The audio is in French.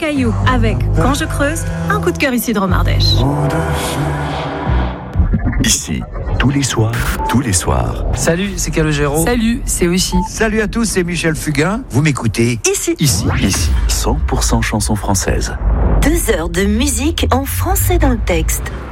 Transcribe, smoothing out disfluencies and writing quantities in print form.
Caillou avec Quand je creuse, un coup de cœur ici de Romardèche. Ici, tous les soirs. Salut, c'est Calogero. Salut, c'est aussi. Salut à tous, c'est Michel Fugain. Vous m'écoutez Ici. 100% chansons françaises. 2 heures de musique en français dans le texte.